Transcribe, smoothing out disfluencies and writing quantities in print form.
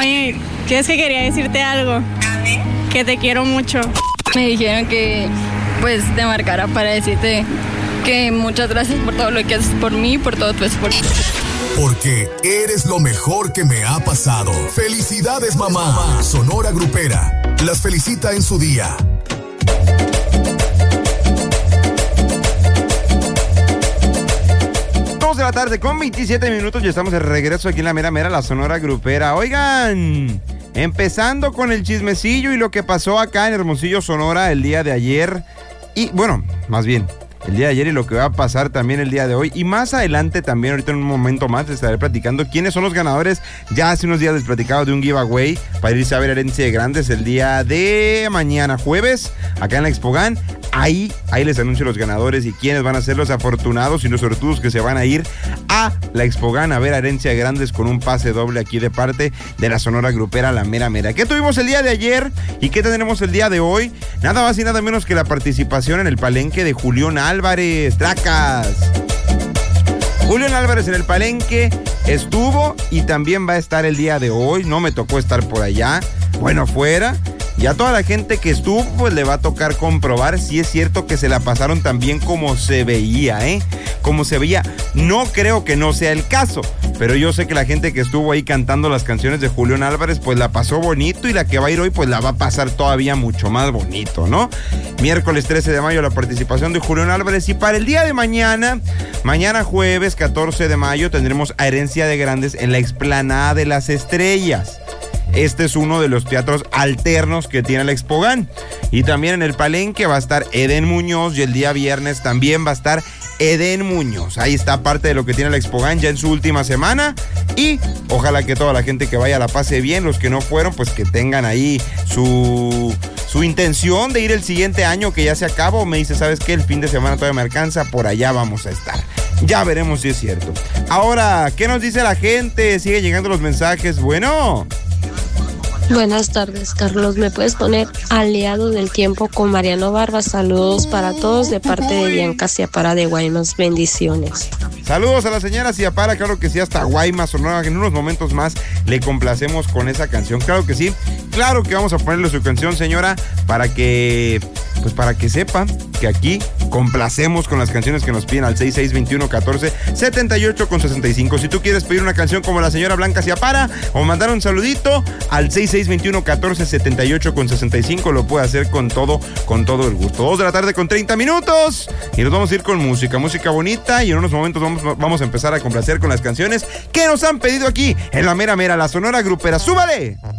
Oye, es que quería decirte algo. Que te quiero mucho. Me dijeron que, pues, te marcara para decirte que muchas gracias por todo lo que haces por mí y por todo tu esfuerzo. Porque eres lo mejor que me ha pasado. ¡Felicidades, mamá! Sonora Grupera las felicita en su día. De la tarde con 27 minutos, ya estamos de regreso aquí en la mera mera, la Sonora Grupera. Oigan, empezando con el chismecillo y lo que pasó acá en Hermosillo, Sonora, el día de ayer. Y bueno, más bien, el día de ayer y lo que va a pasar también el día de hoy. Y más adelante también, ahorita en un momento más, les estaré platicando quiénes son los ganadores. Ya hace unos días les platicaba de un giveaway para irse a ver Herencia de Grandes el día de mañana, jueves, acá en la Expogan. Ahí les anuncio los ganadores y quiénes van a ser los afortunados y los sortudos que se van a ir a la Expogan a ver a Herencia de Grandes con un pase doble aquí de parte de la Sonora Grupera, la mera mera. ¿Qué tuvimos el día de ayer y qué tendremos el día de hoy? Nada más y nada menos que la participación en el palenque de Julián Álvarez. ¡Tracas! Julián Álvarez en el palenque estuvo y también va a estar el día de hoy. No me tocó estar por allá. Bueno, fuera. Y a toda la gente que estuvo, pues le va a tocar comprobar si es cierto que se la pasaron tan bien como se veía, Como se veía. No creo que no sea el caso, pero yo sé que la gente que estuvo ahí cantando las canciones de Julián Álvarez, pues la pasó bonito, y la que va a ir hoy, pues la va a pasar todavía mucho más bonito, ¿no? Miércoles 13 de mayo la participación de Julián Álvarez, y para el día de mañana jueves 14 de mayo, tendremos a Herencia de Grandes en la Explanada de las Estrellas. Este es uno de los teatros alternos que tiene la Expogan. Y también en el palenque va a estar Eden Muñoz, y el día viernes también va a estar Eden Muñoz. Ahí está parte de lo que tiene la Expogan ya en su última semana. Y ojalá que toda la gente que vaya la pase bien. Los que no fueron, pues que tengan ahí su intención de ir el siguiente año que ya se acaba. O me dice, ¿sabes qué? El fin de semana todavía me alcanza, por allá vamos a estar. Ya veremos si es cierto. Ahora, ¿qué nos dice la gente? Sigue llegando los mensajes. Bueno... Buenas tardes, Carlos. ¿Me puedes poner Aliado del Tiempo con Mariano Barba? Saludos para todos de parte de Bianca Ciapara de Guaymas. Bendiciones. Saludos a la señora Ciapara, claro que sí, hasta Guaymas, Sonora. En unos momentos más le complacemos con esa canción. Claro que sí, claro que vamos a ponerle su canción, señora, para que sepa que aquí complacemos con las canciones que nos piden al 6621-14-78-65. Si tú quieres pedir una canción como la señora Blanca Ciapara o mandar un saludito al 6621-14-78-65, lo puede hacer con todo el gusto. 2 de la tarde con 30 minutos y nos vamos a ir con música bonita, y en unos momentos vamos a empezar a complacer con las canciones que nos han pedido aquí en la mera mera, la Sonora Grupera. ¡Súbale!